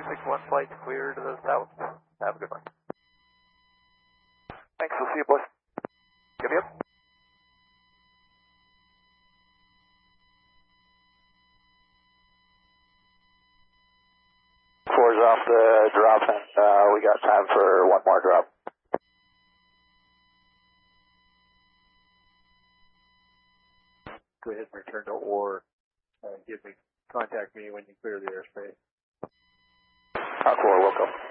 261 flight clear to the south. Have a good one. Thanks, we'll see you, boys. Yep. Four's off the drop, and we got time for one more drop. Go ahead and return to OR. Contact me when you clear the airspace. Hawk 4, welcome.